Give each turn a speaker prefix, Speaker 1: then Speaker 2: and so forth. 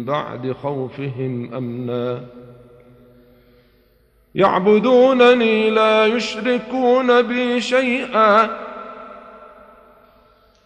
Speaker 1: بعد خوفهم أمنا يعبدونني لا يشركون بي شيئا